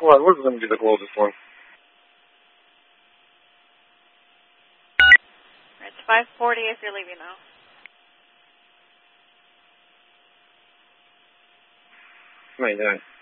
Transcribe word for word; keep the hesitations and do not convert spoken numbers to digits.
What was going to be the closest one? It's five forty if you're leaving now. My God.